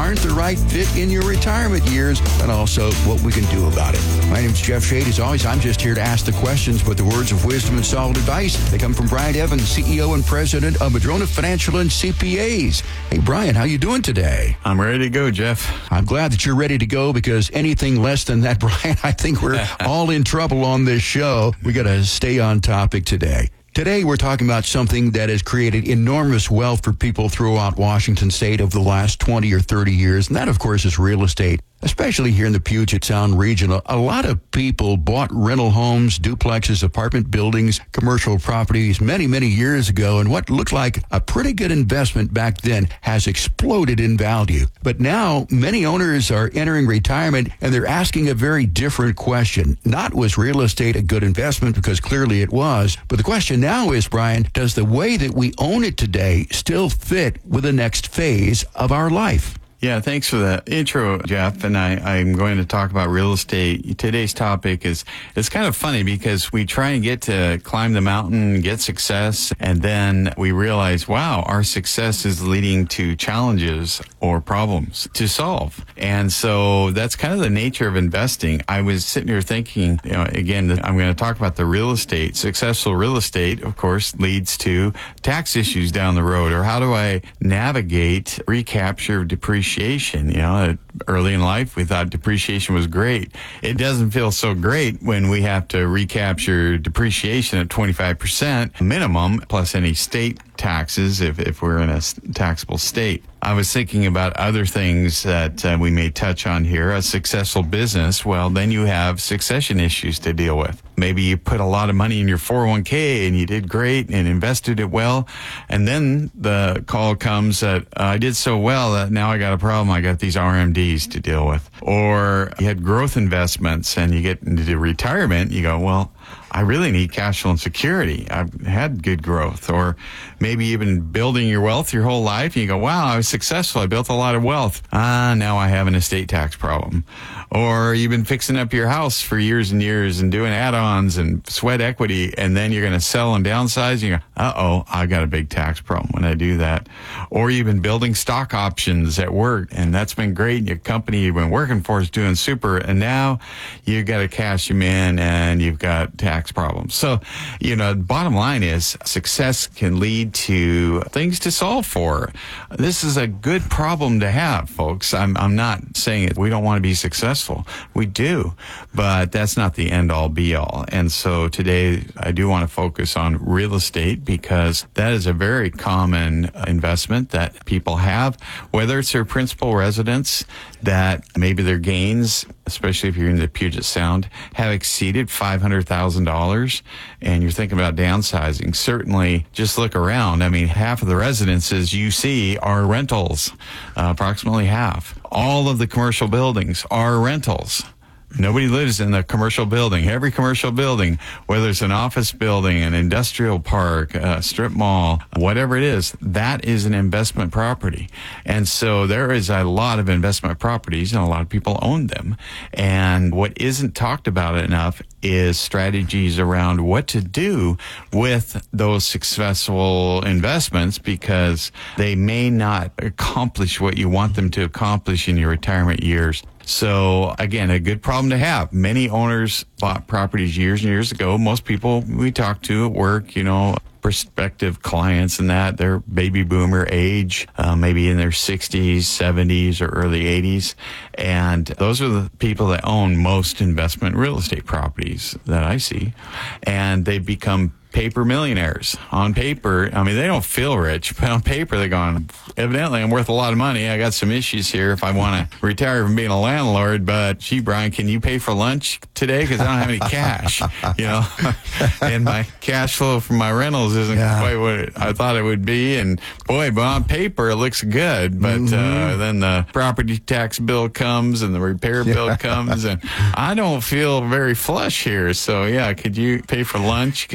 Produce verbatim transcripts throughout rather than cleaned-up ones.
aren't the right fit in your retirement years, and also what we can do about it. My name's Jeff Shade. As always, I'm just here to ask the questions, but the words of wisdom and solid advice, they come from Brian Evans, C E O and President of Madrona Financial and C P As. Hey, Brian, how you doing today? I'm ready to go, Jeff. I'm glad that you're ready to go, because anything less than that, Brian, I think we're all in trouble on this show. We got to stay on topic today. Today, we're talking about something that has created enormous wealth for people throughout Washington State over the last twenty or thirty years, and that, of course, is real estate. Especially here in the Puget Sound region, a lot of people bought rental homes, duplexes, apartment buildings, commercial properties many, many years ago, and what looked like a pretty good investment back then has exploded in value. But now, many owners are entering retirement, and they're asking a very different question. Not was real estate a good investment, because clearly it was, but the question now is, Brian, does the way that we own it today still fit with the next phase of our life? Yeah, thanks for the intro, Jeff. And I, I'm going to talk about real estate. Today's topic is, it's kind of funny because we try and get to climb the mountain, get success, and then we realize, wow, our success is leading to challenges or problems to solve. And so that's kind of the nature of investing. I was sitting here thinking, you know, again, I'm going to talk about the real estate. Successful real estate, of course, leads to tax issues down the road, or how do I navigate recapture of depreciation? You know, early in life, we thought depreciation was great. It doesn't feel so great when we have to recapture depreciation at twenty-five percent minimum, plus any state taxes if, if we're in a taxable state. I was thinking about other things that uh, we may touch on here. A successful business, well, then you have succession issues to deal with. Maybe you put a lot of money in your four oh one k and you did great and invested it well, and then the call comes that uh, I did so well that now I got a problem. I got these R M Ds to deal with. Or you had growth investments and you get into retirement, you go, well, I really need cash flow and security. I've had good growth. Or maybe you've been building your wealth your whole life, and you go, wow, I was successful. I built a lot of wealth. Ah, now I have an estate tax problem. Or you've been fixing up your house for years and years and doing add-ons and sweat equity, and then you're going to sell and downsize, and you go, uh-oh, I got a big tax problem when I do that. Or you've been building stock options at work, and that's been great. Your company you've been working for is doing super, and now you got to cash them in, and you've got tax problems. So, you know, bottom line is success can lead to things to solve for. This is a good problem to have, folks. I'm, I'm not saying it. We don't want to be successful. We do, but that's not the end all be all. And so today I do want to focus on real estate, because that is a very common investment that people have, whether it's their principal residence, that maybe their gains, especially if you're in the Puget Sound, have exceeded five hundred thousand dollars, and you're thinking about downsizing. Certainly, just look around. I mean, half of the residences you see are rentals, uh, approximately half. All of the commercial buildings are rentals. Nobody lives in the commercial building. Every commercial building, whether it's an office building, an industrial park, a strip mall, whatever it is, that is an investment property. And so there is a lot of investment properties, and a lot of people own them. And what isn't talked about enough is strategies around what to do with those successful investments, because they may not accomplish what you want them to accomplish in your retirement years. So, again, a good problem to have. Many owners bought properties years and years ago. Most people we talk to at work, you know, prospective clients and that, they're baby boomer age, uh, maybe in their sixties, seventies, or early eighties. And those are the people that own most investment real estate properties that I see. And they become paper millionaires. On paper, I mean, they don't feel rich, but on paper, they're going, evidently, I'm worth a lot of money. I got some issues here if I want to retire from being a landlord, but gee, Brian, can you pay for lunch today? Because I don't have any cash, you know, and my cash flow from my rentals isn't yeah. quite what it, I thought it would be. And boy, but on paper, it looks good. But mm-hmm. uh, then the property tax bill comes and the repair bill yeah. comes, and I don't feel very flush here. So, yeah, could you pay for lunch? Because uh,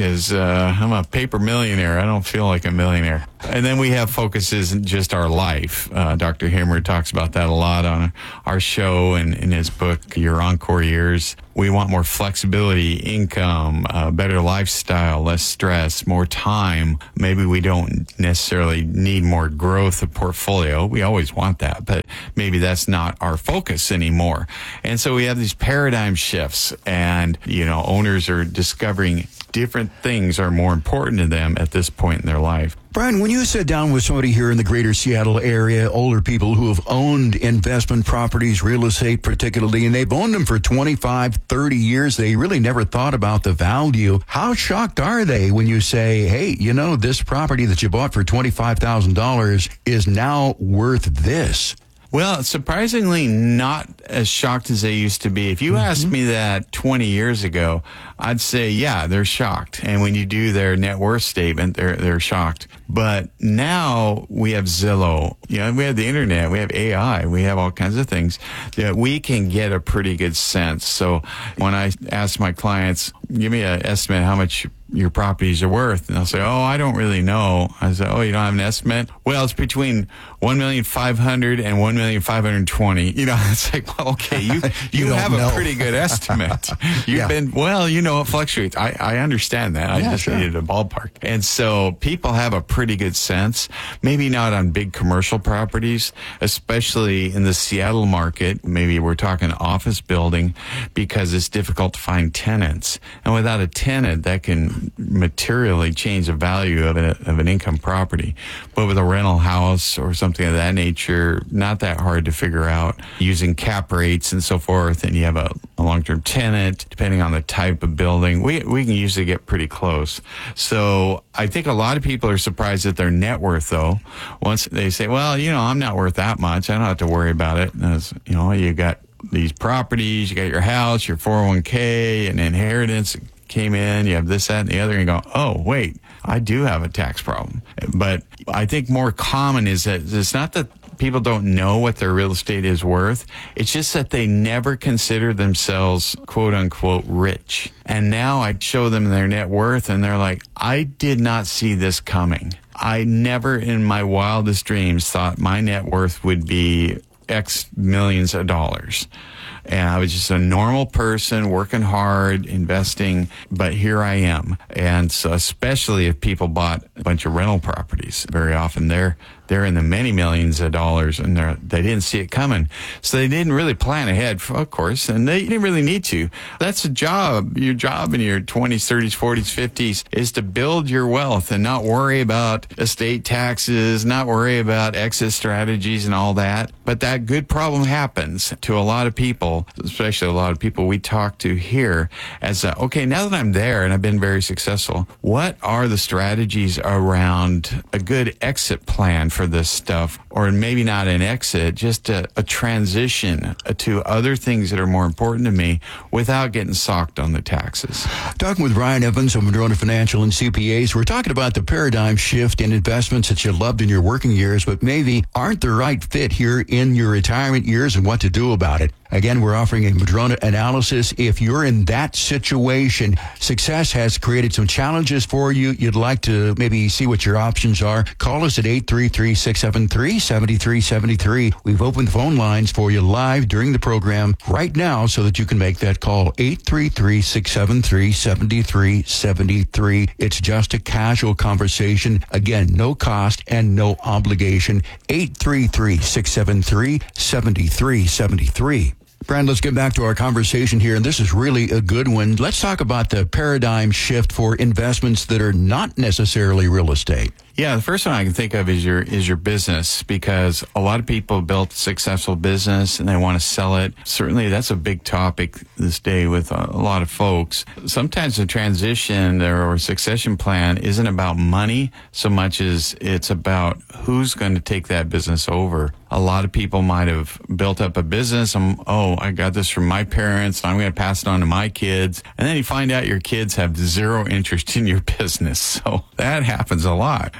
uh, I'm a paper millionaire. I don't feel like a millionaire. And then we have focus isn't just our life. Uh, Doctor Himmer talks about that a lot on our show and in his book, Your Encore Years. We want more flexibility, income, uh, better lifestyle, less stress, more time. Maybe we don't necessarily need more growth of portfolio. We always want that, but maybe that's not our focus anymore. And so we have these paradigm shifts, and, you know, owners are discovering different things are more important to them at this point in their life. Brian, when you sit down with somebody here in the greater Seattle area, older people who have owned investment properties, real estate particularly, and they've owned them for twenty-five, thirty years, they really never thought about the value. How shocked are they when you say, hey, you know, this property that you bought for twenty-five thousand dollars is now worth this? Well, surprisingly not as shocked as they used to be. If you mm-hmm. asked me that twenty years ago, I'd say, yeah, they're shocked. And when you do their net worth statement, they're they're shocked. But now we have Zillow, you know, we have the internet, we have A I, we have all kinds of things that we can get a pretty good sense. So when I ask my clients, give me an estimate how much your properties are worth, and they'll say, oh, I don't really know. I say, oh, you don't have an estimate? Well, it's between one million five hundred and one million five hundred twenty. You know, it's like, well, okay, you you, you have know. a pretty good estimate. You've yeah. been, well, you know, it fluctuates. I, I understand that. I yeah, just sure. needed a ballpark. And so people have a pretty good sense, maybe not on big commercial properties, especially in the Seattle market. Maybe we're talking office building, because it's difficult to find tenants. And without a tenant, that can materially change the value of, a, of an income property. But with a rental house or something of that nature, not that hard to figure out using cap rates and so forth. And you have a, a long-term tenant, depending on the type of building, we, we can usually get pretty close. So I think a lot of people are surprised at their net worth, though. Once they say, well, you know, I'm not worth that much, I don't have to worry about it. As, you know, you got these properties, you got your house, your four oh one k, and inheritance came in, you have this, that, and the other, and you go, oh, wait, I do have a tax problem. But I think more common is that it's not that people don't know what their real estate is worth. It's just that they never consider themselves, quote unquote, rich. And now I show them their net worth, and they're like, I did not see this coming. I never in my wildest dreams thought my net worth would be X millions of dollars. And I was just a normal person working hard, investing, but here I am. And so especially if people bought a bunch of rental properties, very often they're they're in the many millions of dollars, and they're, they didn't see it coming. So they didn't really plan ahead, of course, and they didn't really need to. That's a job. Your job in your twenties, thirties, forties, fifties is to build your wealth and not worry about estate taxes, not worry about exit strategies and all that. But that good problem happens to a lot of people, especially a lot of people we talk to here, as, uh, okay, now that I'm there and I've been very successful, what are the strategies around a good exit plan for this stuff? Or maybe not an exit, just a, a transition to other things that are more important to me without getting socked on the taxes. Talking with Brian Evans of Madrona Financial and C P As, we're talking about the paradigm shift in investments that you loved in your working years, but maybe aren't the right fit here in your retirement years, and what to do about it. Again, we're offering a Madrona analysis. If you're in that situation, success has created some challenges for you. You'd like to maybe see what your options are. Call us at eight three three, six seven three, seven three seven three. We've opened phone lines for you live during the program right now so that you can make that call. eight three three, six seven three, seven three seven three. It's just a casual conversation. Again, no cost and no obligation. eight three three, six seven three, seven three seven three. Brian, let's get back to our conversation here, and this is really a good one. Let's talk about the paradigm shift for investments that are not necessarily real estate. Yeah, the first one I can think of is your is your business, because a lot of people built a successful business and they want to sell it. Certainly, that's a big topic this day with a, a lot of folks. Sometimes the transition or succession plan isn't about money so much as it's about who's going to take that business over. A lot of people might have built up a business. Um, oh, I got this from my parents, and I'm going to pass it on to my kids. And then you find out your kids have zero interest in your business. So that happens a lot.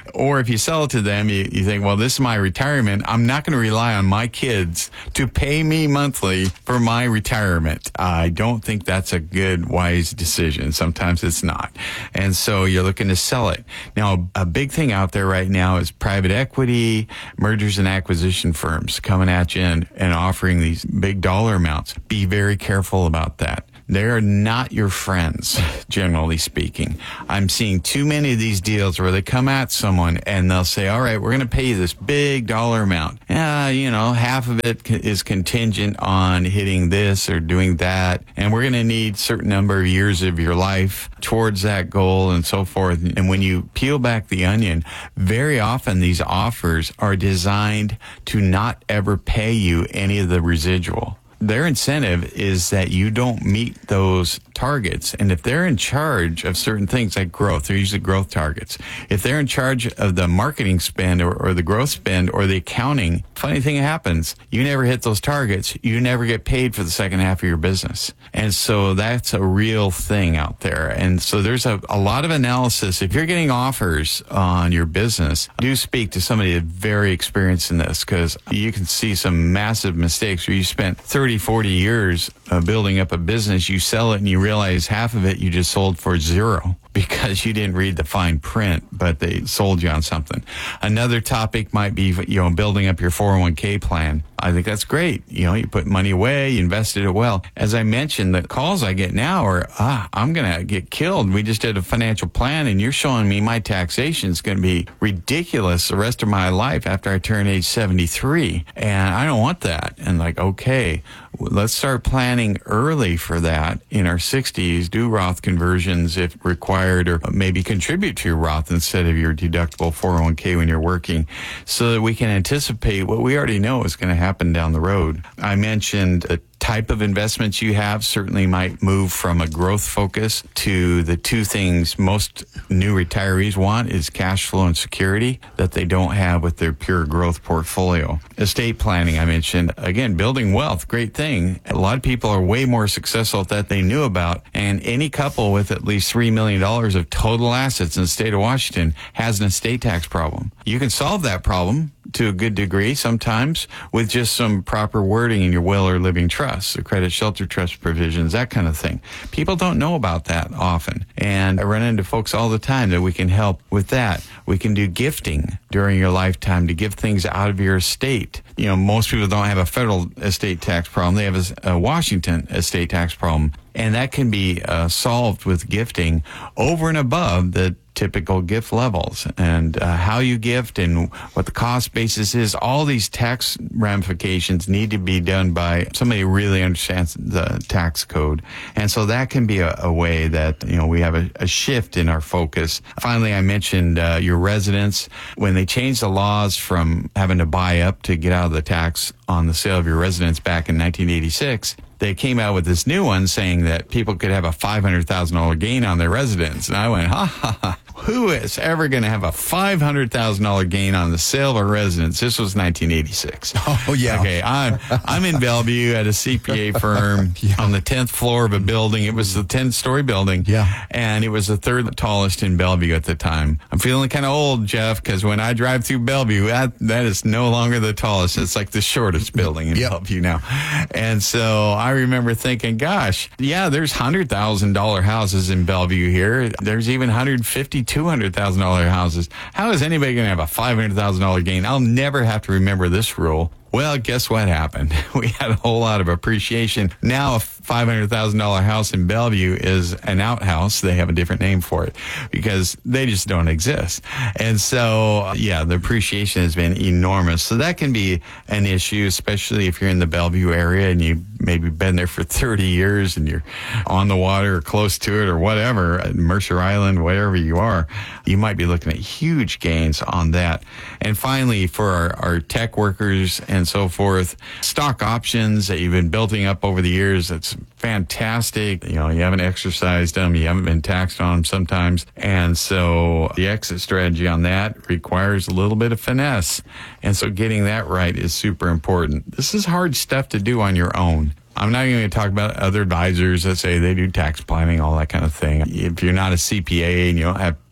Or if you sell it to them, you, you think, well, this is my retirement. I'm not going to rely on my kids to pay me monthly for my retirement. I don't think that's a good, wise decision. Sometimes it's not. And so you're looking to sell it. Now, a big thing out there right now is private equity, mergers and acquisition firms coming at you and, and offering these big dollar amounts. Be very careful about that. They're not your friends, generally speaking. I'm seeing too many of these deals where they come at someone and they'll say, all right, we're going to pay you this big dollar amount. Yeah, you know, half of it is contingent on hitting this or doing that. And we're going to need a certain number of years of your life towards that goal and so forth. And when you peel back the onion, very often these offers are designed to not ever pay you any of the residual. Their incentive is that you don't meet those targets. And if they're in charge of certain things like growth, they're usually growth targets. If they're in charge of the marketing spend or, or the growth spend or the accounting, funny thing happens. You never hit those targets. You never get paid for the second half of your business. And so that's a real thing out there. And so there's a, a lot of analysis. If you're getting offers on your business, do speak to somebody that's very experienced in this, because you can see some massive mistakes where you spent thirty, forty years uh, building up a business. You sell it and you realize half of it you just sold for zero because you didn't read the fine print, but they sold you on something. Another topic might be, you know, building up your four oh one k plan. I think that's great. You know, you put money away, you invested it well. As I mentioned, the calls I get now are, ah, I'm going to get killed. We just did a financial plan and you're showing me my taxation is going to be ridiculous the rest of my life after I turn age seventy-three. And I don't want that. And like, okay, let's start planning early for that in our sixties. Do Roth conversions if required, or maybe contribute to your Roth instead of your deductible four oh one k when you're working, so that we can anticipate what we already know is going to happen down the road. I mentioned the type of investments you have certainly might move from a growth focus to the two things most new retirees want is cash flow and security that they don't have with their pure growth portfolio. Estate planning, I mentioned. Again, building wealth, great thing. A lot of people are way more successful at that than they knew about. And any couple with at least three million dollars of total assets in the state of Washington has an estate tax problem. You can solve that problem to a good degree sometimes with just some proper wording in your will or living trust, the credit shelter trust provisions, that kind of thing. People don't know about that often. And I run into folks all the time that we can help with that. We can do gifting during your lifetime to give things out of your estate. You know, most people don't have a federal estate tax problem. They have a, a Washington estate tax problem. And that can be uh, solved with gifting over and above the typical gift levels, and uh, how you gift and what the cost basis is. All these tax ramifications need to be done by somebody who really understands the tax code. And so that can be a, a way that, you know, we have a, a shift in our focus. Finally, I mentioned uh, your residence. When they changed the laws from having to buy up to get out of the tax on the sale of your residence back in nineteen eighty-six, they came out with this new one saying that people could have a five hundred thousand dollars gain on their residence. And I went, ha, ha, ha. Who is ever going to have a five hundred thousand dollars gain on the sale of a residence? This was nineteen eighty-six. Oh, yeah. Okay, I'm I'm in Bellevue at a C P A firm yeah. on the tenth floor of a building. It was the ten-story building. Yeah. And it was the third tallest in Bellevue at the time. I'm feeling kind of old, Jeff, because when I drive through Bellevue, that, that is no longer the tallest. It's like the shortest building in yep. Bellevue now. And so I remember thinking, gosh, yeah, there's one hundred thousand dollars houses in Bellevue here. There's even one hundred fifty thousand dollars, two hundred thousand dollars houses. How is anybody going to have a five hundred thousand dollars gain? I'll never have to remember this rule. Well, guess what happened? We had a whole lot of appreciation. Now a five hundred thousand dollars house in Bellevue is an outhouse. They have a different name for it because they just don't exist. And so, yeah, the appreciation has been enormous. So that can be an issue, especially if you're in the Bellevue area and you've maybe been there for thirty years and you're on the water or close to it or whatever, Mercer Island, wherever you are. You might be looking at huge gains on that. And finally, for our, our tech workers and so forth, stock options that you've been building up over the years, that's fantastic. You know, you haven't exercised them, you haven't been taxed on them sometimes. And so the exit strategy on that requires a little bit of finesse. And so getting that right is super important. This is hard stuff to do on your own. I'm not even going to talk about other advisors that say they do tax planning, all that kind of thing. If you're not a C P A and you don't have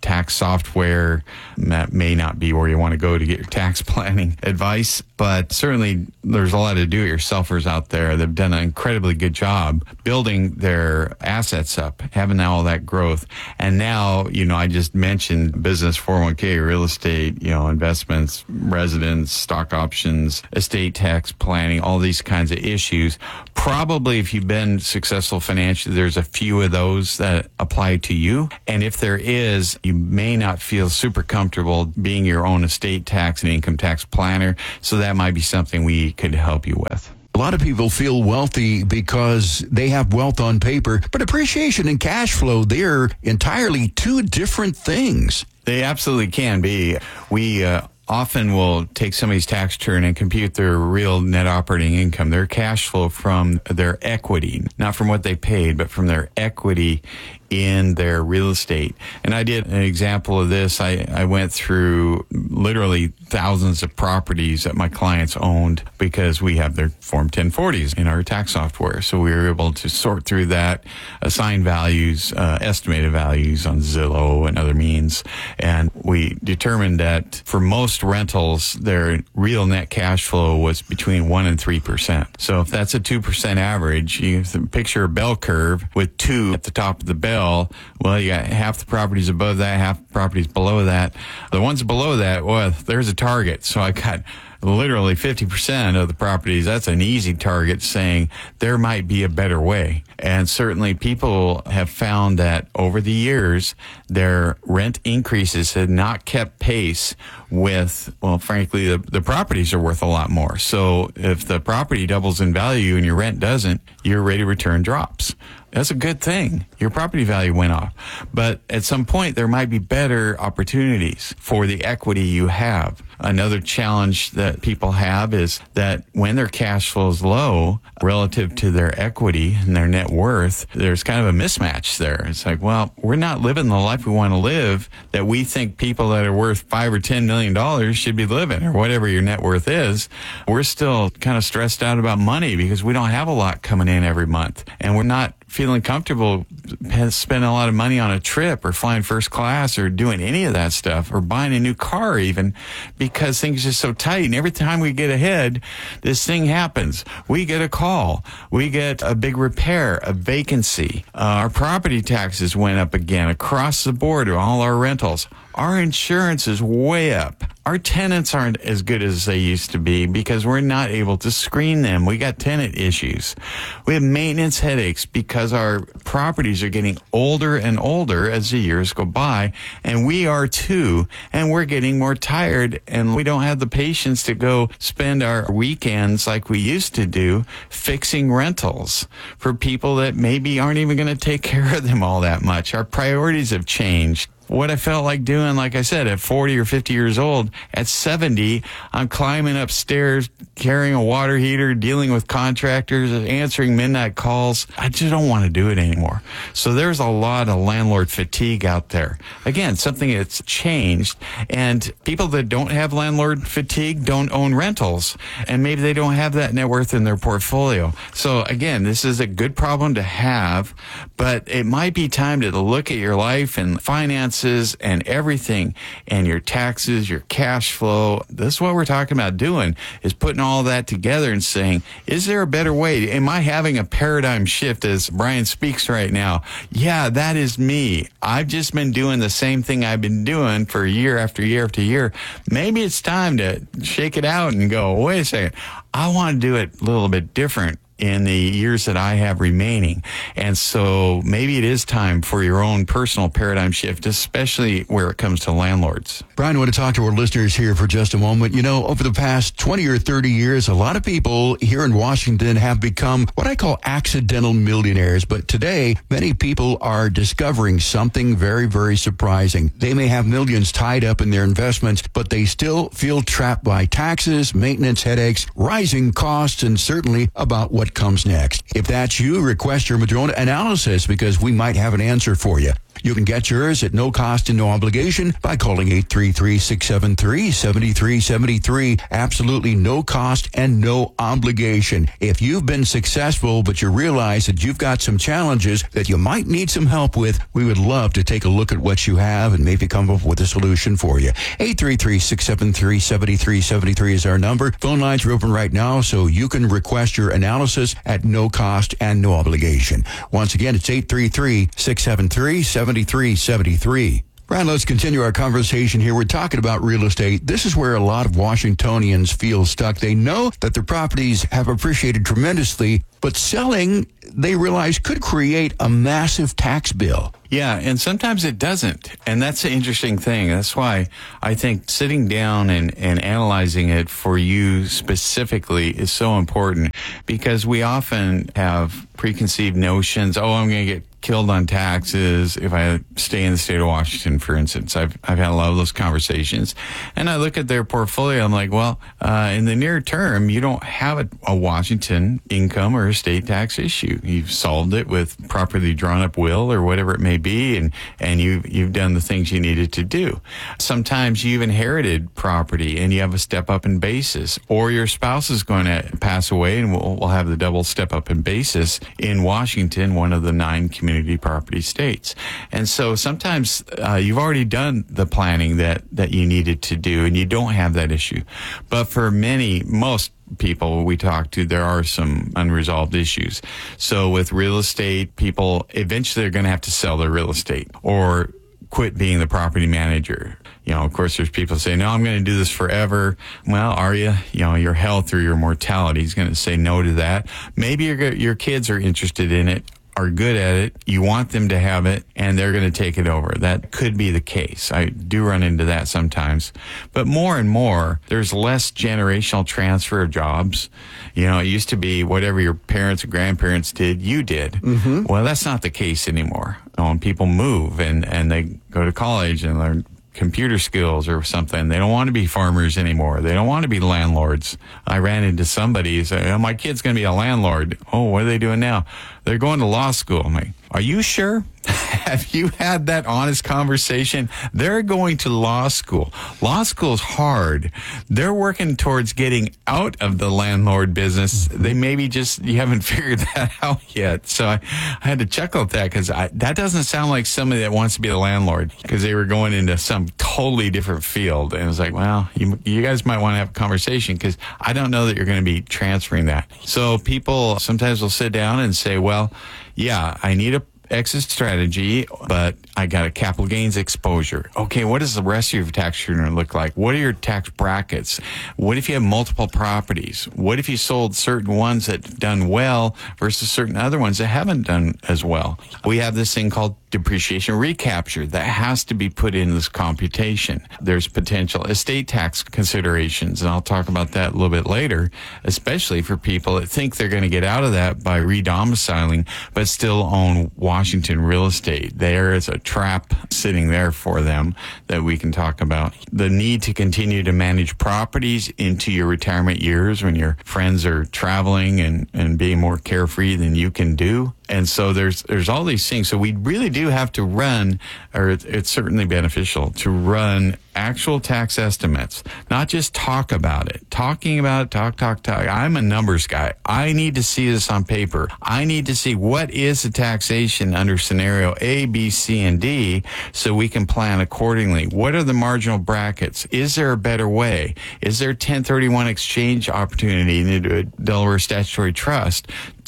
tax software. That may not be where you want to go to get your tax planning advice, but certainly there's a lot of do-it-yourselfers out there that have done an incredibly good job building their assets up, having all that growth. And now, you know, I just mentioned business, four oh one k, real estate, you know, investments, residence, stock options, estate tax planning, all these kinds of issues. Probably if you've been successful financially, there's a few of those that apply to you. And if there is, you may not feel super comfortable being your own estate tax and income tax planner. So that might be something we could help you with. A lot of people feel wealthy because they have wealth on paper, but appreciation and cash flow, they're entirely two different things. They absolutely can be. We uh, often will take somebody's tax return and compute their real net operating income, their cash flow from their equity, not from what they paid, but from their equity in their real estate. And I did an example of this. I, I went through literally thousands of properties that my clients owned because we have their Form ten forties in our tax software. So we were able to sort through that, assign values, uh, estimated values on Zillow and other means. And we determined that for most rentals, their real net cash flow was between one and three percent. So if that's a two percent average, you picture a bell curve with two at the top of the bell. Well, you got half the properties above that, half the properties below that. The ones below that, well, there's a target. So I got literally fifty percent of the properties. That's an easy target, saying there might be a better way. And certainly people have found that over the years, their rent increases had not kept pace with, well, frankly, the, the properties are worth a lot more. So if the property doubles in value and your rent doesn't, your rate of return drops. That's a good thing. Your property value went off. But at some point, there might be better opportunities for the equity you have. Another challenge that people have is that when their cash flow is low relative to their equity and their net worth, there's kind of a mismatch there. It's like, well, we're not living the life we want to live that we think people that are worth five or ten million dollars should be living, or whatever your net worth is. We're still kind of stressed out about money because we don't have a lot coming in every month, and we're not feeling comfortable spending a lot of money on a trip or flying first class or doing any of that stuff or buying a new car even, because things are so tight. And every time we get ahead, this thing happens. We get a call. We get a big repair, a vacancy. Uh, our property taxes went up again across the board on all our rentals. Our insurance is way up. Our tenants aren't as good as they used to be because we're not able to screen them. We got tenant issues. We have maintenance headaches because our properties are getting older and older as the years go by, and we are too. And we're getting more tired, and we don't have the patience to go spend our weekends like we used to do fixing rentals for people that maybe aren't even going to take care of them all that much. Our priorities have changed. What I felt like doing, like I said, at forty or fifty years old, at seventy, I'm climbing upstairs, carrying a water heater, dealing with contractors, answering midnight calls. I just don't want to do it anymore. So there's a lot of landlord fatigue out there. Again, something that's changed. And people that don't have landlord fatigue don't own rentals. And maybe they don't have that net worth in their portfolio. So again, this is a good problem to have, but it might be time to look at your life and finances and everything, and your taxes, your cash flow. This is what we're talking about doing, is putting all that together and saying, is there a better way? Am I having a paradigm shift as Brian speaks right now? Yeah, that is me. I've just been doing the same thing I've been doing for year after year after year. Maybe it's time to shake it out and go, wait a second, I want to do it a little bit different in the years that I have remaining. And so maybe it is time for your own personal paradigm shift, especially where it comes to landlords. Brian, I want to talk to our listeners here for just a moment. You know, over the past twenty or thirty years, a lot of people here in Washington have become what I call accidental millionaires. But today, many people are discovering something very, very surprising. They may have millions tied up in their investments, but they still feel trapped by taxes, maintenance headaches, rising costs, and certainly about what comes next. If that's you, request your Madrona analysis because we might have an answer for you. You can get yours at no cost and no obligation by calling eight three three, six seven three, seven three seven three. Absolutely no cost and no obligation. If you've been successful, but you realize that you've got some challenges that you might need some help with, we would love to take a look at what you have and maybe come up with a solution for you. eight three three, six seven three, seven three seven three is our number. Phone lines are open right now, so you can request your analysis at no cost and no obligation. Once again, it's eight three three, six seven three, seven three seven three. Brian, let's continue our conversation here. We're talking about real estate. This is where a lot of Washingtonians feel stuck. They know that their properties have appreciated tremendously, but selling, they realize, could create a massive tax bill. Yeah, and sometimes it doesn't. And that's the interesting thing. That's why I think sitting down and, and analyzing it for you specifically is so important, because we often have preconceived notions. Oh, I'm going to get killed on taxes if I stay in the state of Washington, for instance. I've I've had a lot of those conversations. And I look at their portfolio, I'm like, well, uh, in the near term, you don't have a, a Washington income or estate tax issue. You've solved it with properly drawn up will or whatever it may be, and, and you've, you've done the things you needed to do. Sometimes you've inherited property and you have a step up in basis, or your spouse is going to pass away and we'll, we'll have the double step up in basis in Washington, one of the nine community property states. And so sometimes uh, you've already done the planning that, that you needed to do and you don't have that issue. But for many, most people we talk to, there are some unresolved issues. So with real estate, people eventually are going to have to sell their real estate or quit being the property manager. You know, of course, there's people say, no, I'm going to do this forever. Well, are you? You know, your health or your mortality is going to say no to that. Maybe your your kids are interested in it, are good at it, you want them to have it, and they're going to take it over. That could be the case. I do run into that sometimes. But more and more, there's less generational transfer of jobs. You know, it used to be whatever your parents or grandparents did, you did. Mm-hmm. Well, that's not the case anymore. You know, when people move and, and they go to college and learn computer skills or something, they don't want to be farmers anymore. They don't want to be landlords. I ran into somebody who said, oh, my kid's going to be a landlord. Oh, what are they doing now? They're going to law school. I'm like, are you sure? Have you had that honest conversation? They're going to law school. Law school's hard. They're working towards getting out of the landlord business. They maybe just, you haven't figured that out yet. So I, I had to chuckle at that, because that doesn't sound like somebody that wants to be a landlord, because they were going into some totally different field. And it was like, well, you, you guys might want to have a conversation, because I don't know that you're going to be transferring that. So people sometimes will sit down and say, well, yeah, I need a exit strategy, but I got a capital gains exposure. Okay, what does the rest of your tax return look like? What are your tax brackets? What if you have multiple properties? What if you sold certain ones that done well versus certain other ones that haven't done as well? We have this thing called depreciation recapture that has to be put in this computation. There's potential estate tax considerations, and I'll talk about that a little bit later, especially for people that think they're going to get out of that by re-domiciling but still own Washington real estate. There is a trap sitting there for them that we can talk about. The need to continue to manage properties into your retirement years when your friends are traveling and, and being more carefree than you can do. And so there's there's all these things. So we really do have to run, or it's, it's certainly beneficial to run actual tax estimates, not just talk about it. Talking about it, talk, talk, talk. I'm a numbers guy. I need to see this on paper. I need to see what is the taxation under scenario A, B, C, and D, so we can plan accordingly. What are the marginal brackets? Is there a better way? Is there ten thirty-one exchange opportunity into a Delaware statutory trust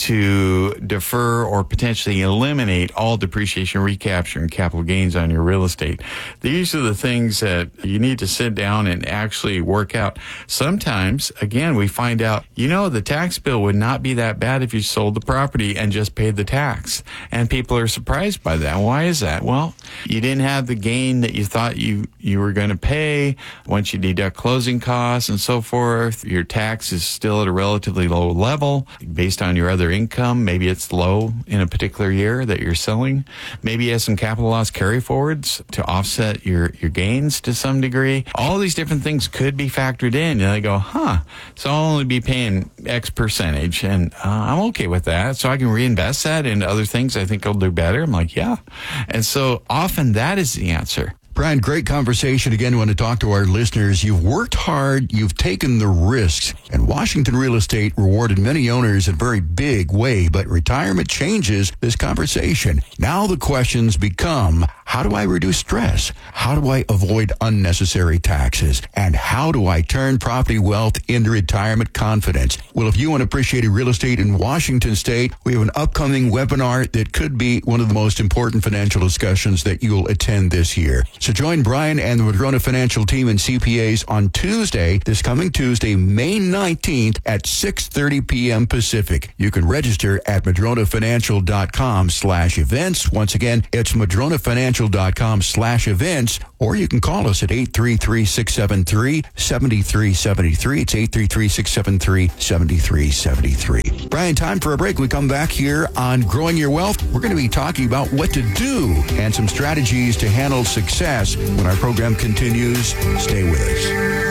to defer or potentially eliminate all depreciation recapture and capital gains on your real estate? These are the things that you need to sit down and actually work out. Sometimes, again, we find out, you know, the tax bill would not be that bad if you sold the property and just paid the tax. And people are surprised by that. Why is that? Well, you didn't have the gain that you thought you, you were going to pay. Once you deduct closing costs and so forth, your tax is still at a relatively low level based on your other income. Maybe it's low in a particular year that you're selling. Maybe you have some capital loss carry forwards to offset your, your gains to some some degree. All these different things could be factored in. And they go, huh, so I'll only be paying X percentage, and uh, I'm okay with that. So I can reinvest that into other things I think I'll do better. I'm like, yeah. And so often that is the answer. Brian, great conversation. Again, I want to talk to our listeners. You've worked hard. You've taken the risks. And Washington Real Estate rewarded many owners in a very big way. But retirement changes this conversation. Now the questions become, how do I reduce stress? How do I avoid unnecessary taxes? And how do I turn property wealth into retirement confidence? Well, if you want appreciated real estate in Washington State, we have an upcoming webinar that could be one of the most important financial discussions that you'll attend this year. So join Brian and the Madrona Financial team and C P As on Tuesday, this coming Tuesday, May nineteenth at six thirty p.m. Pacific. You can register at madronafinancial.com slash events. Once again, it's madronafinancial.com slash events, or you can call us at eight three three, six seven three, seven three seven three. It's eight three three, six seven three, seven three seven three. Brian, time for a break. We come back here on Growing Your Wealth. We're going to be talking about what to do and some strategies to handle success when our program continues. Stay with us.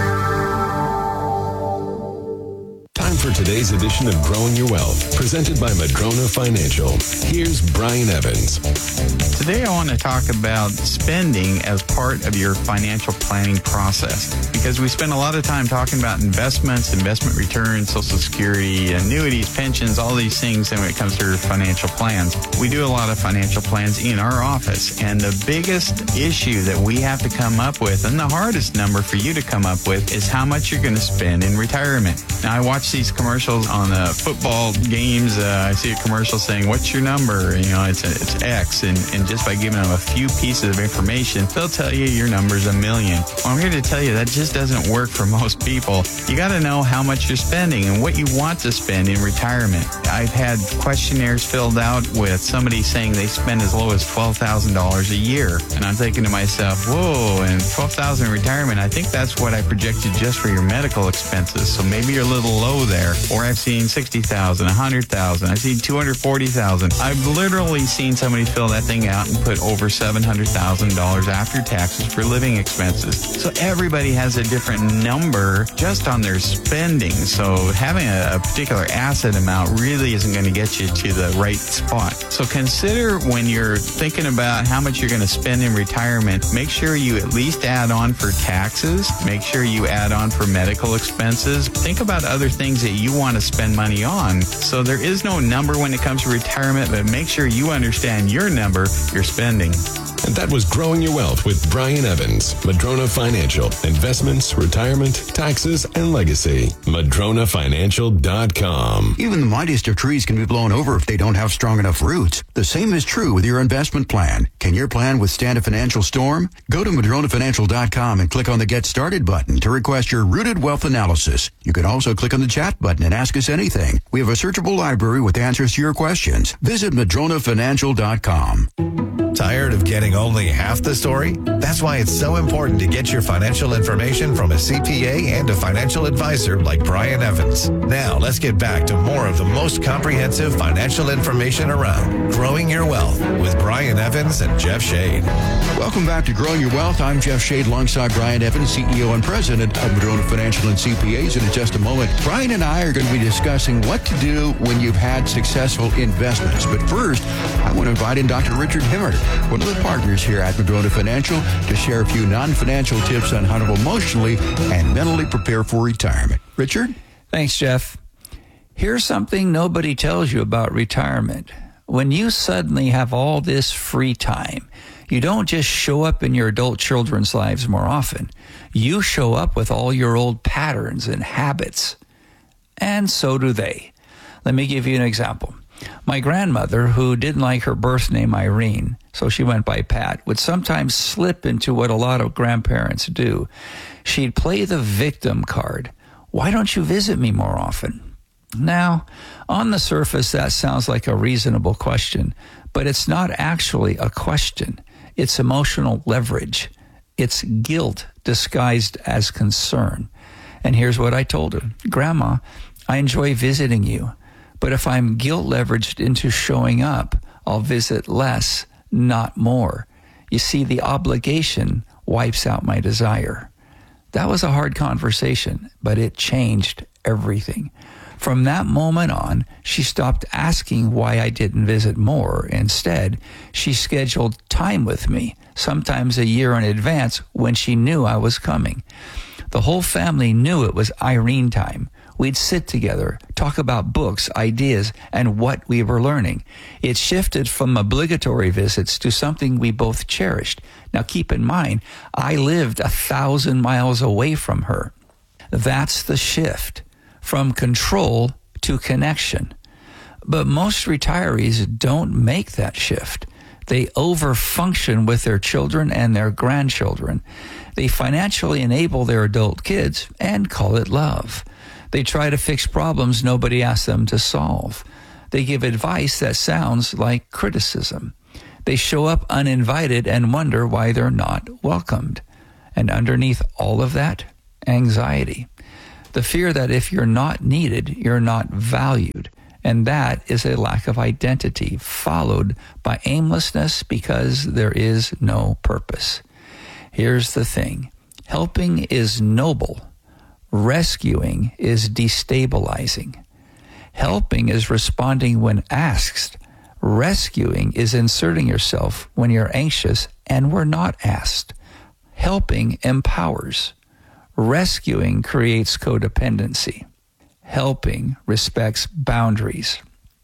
Time for today's edition of Growing Your Wealth, presented by Madrona Financial. Here's Brian Evans. Today I want to talk about spending as part of your financial planning process, because we spend a lot of time talking about investments, investment returns, Social Security, annuities, pensions, all these things. And when it comes to financial plans, we do a lot of financial plans in our office. And the biggest issue that we have to come up with, and the hardest number for you to come up with, is how much you're going to spend in retirement. Now, I watch these commercials on the football games. Uh, I see a commercial saying, what's your number? You know, it's a, it's X. And, and just by giving them a few pieces of information, they'll tell you your number's a million. Well, I'm here to tell you that just doesn't work for most people. You got to know how much you're spending and what you want to spend in retirement. I've had questionnaires filled out with somebody saying they spend as low as twelve thousand dollars a year. And I'm thinking to myself, whoa, and twelve thousand dollars in retirement, I think that's what I projected just for your medical expenses. So maybe you're a little low there. Or I've seen sixty thousand dollars, one hundred thousand dollars. I've seen two hundred forty thousand dollars. I've literally seen somebody fill that thing out and put over seven hundred thousand dollars after taxes for living expenses. So everybody has a different number just on their spending. So having a, a particular asset amount really isn't going to get you to the right spot. So consider when you're thinking about how much you're going to spend in retirement, make sure you at least add on for taxes. Make sure you add on for medical expenses. Think about other things that you want to spend money on. So there is no number when it comes to retirement, but make sure you understand your number you're spending. And that was Growing Your Wealth with Brian Evans, Madrona Financial. Investments, retirement, taxes, and legacy. Madrona Financial dot com. Even the mightiest of trees can be blown over if they don't have strong enough roots. The same is true with your investment plan. Can your plan withstand a financial storm? Go to Madrona Financial dot com and click on the Get Started button to request your Rooted Wealth Analysis. You can also click on the chat button and ask us anything. We have a searchable library with answers to your questions. Visit Madrona Financial dot com. Tired of getting only half the story? That's why it's so important to get your financial information from a C P A and a financial advisor like Brian Evans. Now, let's get back to more of the most comprehensive financial information around. Growing Your Wealth with Brian Evans and Jeff Shade. Welcome back to Growing Your Wealth. I'm Jeff Shade alongside Brian Evans, C E O and President of Madrona Financial and C P As. And in just a moment, Brian and I are going to be discussing what to do when you've had successful investments. But first, I want to invite in Doctor Richard Himmer, one of the partners here at Madrona Financial, to share a few non-financial tips on how to emotionally and mentally prepare for retirement. Richard? Thanks, Jeff. Here's something nobody tells you about retirement. When you suddenly have all this free time, you don't just show up in your adult children's lives more often. You show up with all your old patterns and habits. And so do they. Let me give you an example. My grandmother, who didn't like her birth name Irene, so she went by Pat, would sometimes slip into what a lot of grandparents do. She'd play the victim card. Why don't you visit me more often? Now, on the surface, that sounds like a reasonable question, but it's not actually a question. It's emotional leverage. It's guilt disguised as concern. And here's what I told her. Grandma, I enjoy visiting you. But if I'm guilt leveraged into showing up, I'll visit less, not more. You see, the obligation wipes out my desire. That was a hard conversation, but it changed everything. From that moment on, she stopped asking why I didn't visit more. Instead, she scheduled time with me, sometimes a year in advance when she knew I was coming. The whole family knew it was Irene time. We'd sit together, talk about books, ideas, and what we were learning. It shifted from obligatory visits to something we both cherished. Now keep in mind, I lived a thousand miles away from her. That's the shift. From control to connection. But most retirees don't make that shift. They overfunction with their children and their grandchildren. They financially enable their adult kids and call it love. They try to fix problems nobody asked them to solve. They give advice that sounds like criticism. They show up uninvited and wonder why they're not welcomed. And underneath all of that, anxiety. The fear that if you're not needed, you're not valued. And that is a lack of identity, followed by aimlessness because there is no purpose. Here's the thing. Helping is noble. Rescuing is destabilizing. Helping is responding when asked. Rescuing is inserting yourself when you're anxious and were not asked. Helping empowers. Rescuing creates codependency. Helping respects boundaries.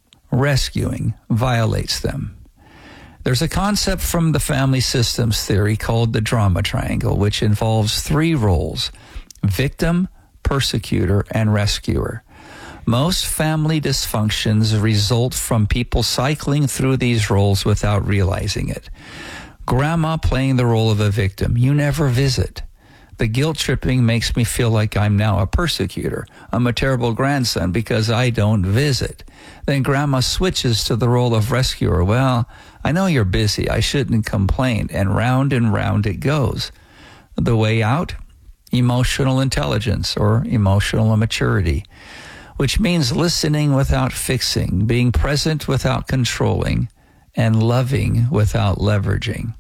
Rescuing violates them. There's a concept from the family systems theory called the drama triangle, which involves three roles: victim, persecutor, and rescuer. Most family dysfunctions result from people cycling through these roles without realizing it. Grandma playing the role of a victim. You never visit. The guilt tripping makes me feel like I'm now a persecutor. I'm a terrible grandson because I don't visit. Then grandma switches to the role of rescuer. Well, I know you're busy. I shouldn't complain. And round and round it goes. The way out? Emotional intelligence or emotional immaturity, which means listening without fixing, being present without controlling, and loving without leveraging.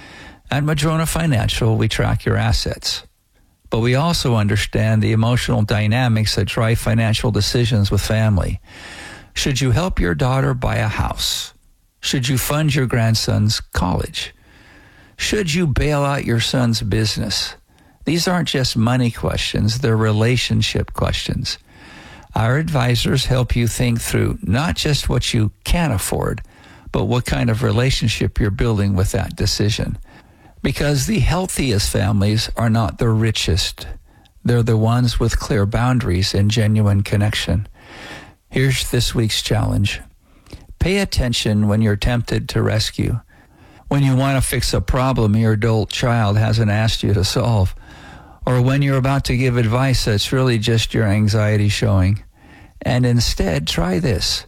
At Madrona Financial, we track your assets, but we also understand the emotional dynamics that drive financial decisions with family. Should you help your daughter buy a house? Should you fund your grandson's college? Should you bail out your son's business? These aren't just money questions, they're relationship questions. Our advisors help you think through not just what you can afford, but what kind of relationship you're building with that decision. Because the healthiest families are not the richest. They're the ones with clear boundaries and genuine connection. Here's this week's challenge. Pay attention when you're tempted to rescue. When you want to fix a problem your adult child hasn't asked you to solve. Or when you're about to give advice that's really just your anxiety showing. And instead, try this.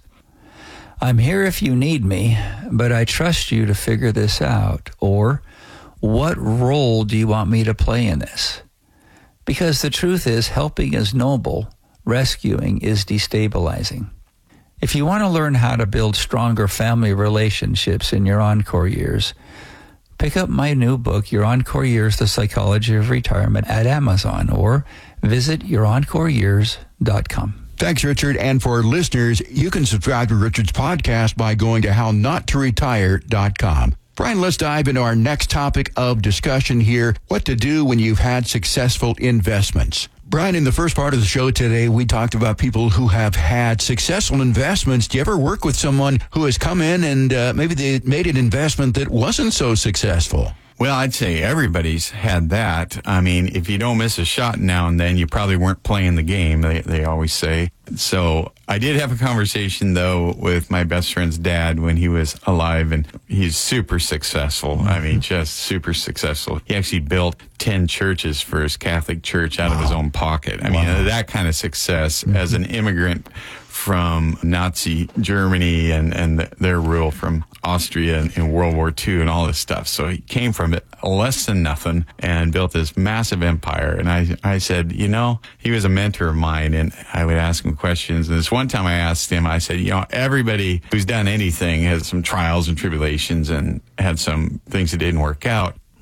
I'm here if you need me, but I trust you to figure this out. Or, what role do you want me to play in this? Because the truth is, helping is noble, rescuing is destabilizing. If you want to learn how to build stronger family relationships in your encore years, pick up my new book, Your Encore Years, The Psychology of Retirement, at Amazon, or visit your encore years dot com. Thanks, Richard. And for listeners, you can subscribe to Richard's podcast by going to how not to retire dot com. Brian, let's dive into our next topic of discussion here, what to do when you've had successful investments. Brian, in the first part of the show today, we talked about people who have had successful investments. Do you ever work with someone who has come in and uh, maybe they made an investment that wasn't so successful? Well, I'd say everybody's had that. I mean, if you don't miss a shot now and then, you probably weren't playing the game, they, they always say. So I did have a conversation, though, with my best friend's dad when he was alive, and he's super successful. Mm-hmm. I mean, just super successful. He actually built ten churches for his Catholic church out wow. of his own pocket. I wow. mean, that kind of success mm-hmm. as an immigrant from Nazi Germany and, and their rule from Austria in, in World War Two and all this stuff. So he came from it less than nothing and built this massive empire. And I, I said, you know, he was a mentor of mine, and I would ask him questions. And this one time I asked him, I said, you know, everybody who's done anything has some trials and tribulations and had some things that didn't work out.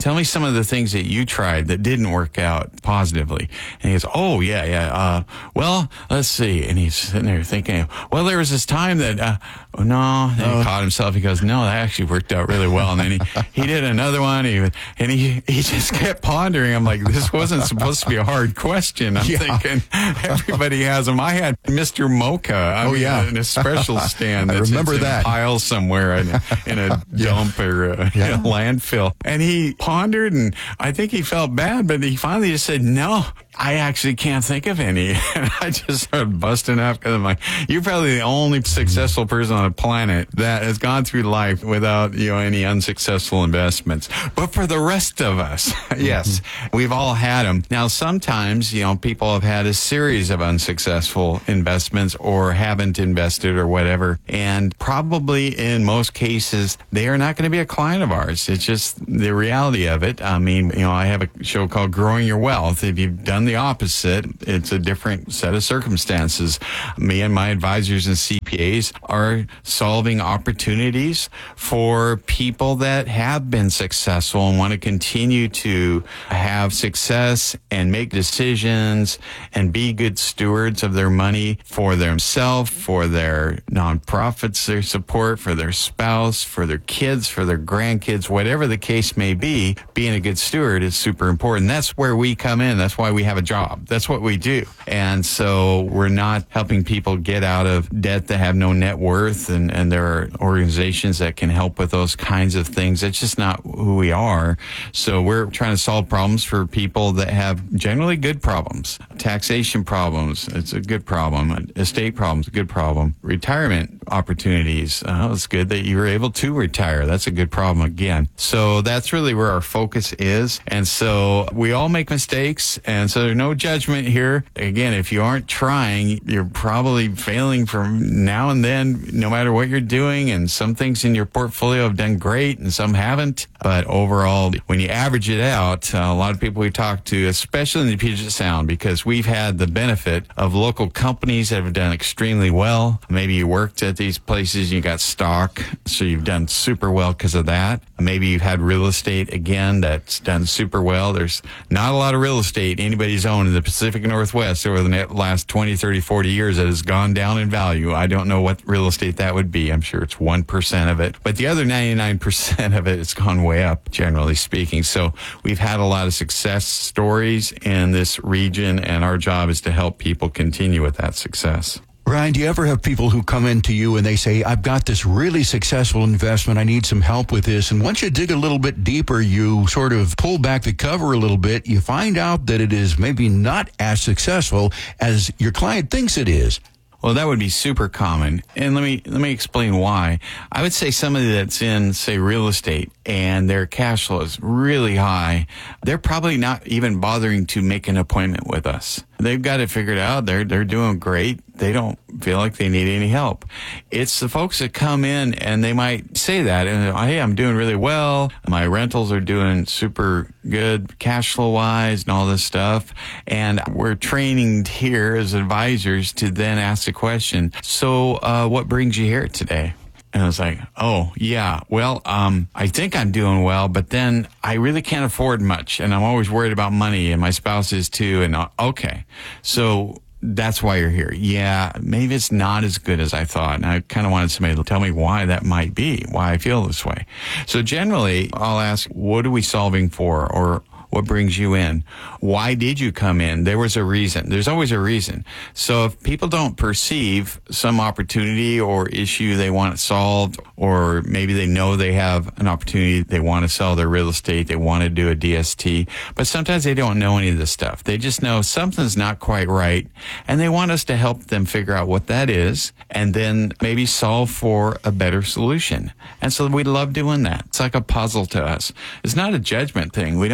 tell me some of the things that you tried that didn't work out positively. And he goes, oh, yeah, yeah. Uh, well, let's see. And he's sitting there thinking, well, there was this time that, uh, oh, no. And he caught himself. He goes, no, that actually worked out really well. And then he, he did another one. He, and he, he just kept pondering. I'm like, this wasn't supposed to be a hard question. I'm Yeah. thinking everybody has them. I had Mister Mocha. I Oh, mean, yeah. in a special stand. I that's- remember it's in a that. pile somewhere in a, in a dump or a, Yeah. in a landfill. And he pondered, and I think he felt bad, but he finally just said, no, I actually can't think of any. And I just started busting up because I'm like, you're probably the only successful person on the planet that has gone through life without, you know, any unsuccessful investments. But for the rest of us, yes, we've all had them. Now, sometimes, you know, people have had a series of unsuccessful investments or haven't invested or whatever. And probably in most cases, they are not going to be a client of ours. It's just the reality of it. I mean, you know, I have a show called Growing Your Wealth. If you've done the opposite, it's a different set of circumstances. Me and my advisors and C P As are solving opportunities for people that have been successful and want to continue to have success and make decisions and be good stewards of their money for themselves, for their nonprofits they support, for their spouse, for their kids, for their grandkids, whatever the case may be. Being a good steward is super important. That's where we come in. That's why we have a job. That's what we do. And so we're not helping people get out of debt that have no net worth, and, and there are organizations that can help with those kinds of things. That's just not who we are. So we're trying to solve problems for people that have generally good problems. Taxation problems, it's a good problem. Estate problems, a good problem. Retirement opportunities, oh, it's good that you were able to retire. That's a good problem again. So that's really where our focus is. And so we all make mistakes, and so there's no judgment here. Again, if you aren't trying, you're probably failing from now and then, no matter what you're doing. And some things in your portfolio have done great and some haven't. But overall, when you average it out, uh, a lot of people we talk to, especially in the Puget Sound, because we've had the benefit of local companies that have done extremely well. Maybe you worked at these places and you got stock, so you've done super well because of that. Maybe you've had real estate, again, that's done super well. There's not a lot of real estate anybody's owned in the Pacific Northwest over the last twenty, thirty, forty years that has gone down in value. I don't know what real estate that would be. I'm sure it's one percent of it. But the other ninety-nine percent of it has gone way up, generally speaking. So we've had a lot of success stories in this region, and our job is to help people continue with that success. Brian, do you ever have people who come into you and they say, I've got this really successful investment, I need some help with this, and once you dig a little bit deeper, you sort of pull back the cover a little bit, you find out that it is maybe not as successful as your client thinks it is? Well, that would be super common. And let me let me explain why. I would say somebody that's in, say, real estate and their cash flow is really high, they're probably not even bothering to make an appointment with us. They've got it figured out. They're they're doing great. They don't feel like they need any help. It's the folks that come in and they might say that, and hey, I'm doing really well. My rentals are doing super good cash flow wise and all this stuff. And we're training here as advisors to then ask the question, so uh, what brings you here today? And I was like, oh, yeah, well, um, I think I'm doing well, but then I really can't afford much, and I'm always worried about money, and my spouse is too, and uh, okay, so that's why you're here. Yeah, maybe it's not as good as I thought, and I kind of wanted somebody to tell me why that might be, why I feel this way. So generally, I'll ask, what are we solving for, or what brings you in? Why did you come in? There was a reason. There's always a reason. So if people don't perceive some opportunity or issue they want solved, or maybe they know they have an opportunity, they want to sell their real estate, they want to do a D S T, but sometimes they don't know any of this stuff. They just know something's not quite right, and they want us to help them figure out what that is, and then maybe solve for a better solution. And so we love doing that. It's like a puzzle to us. It's not a judgment thing. We don't go,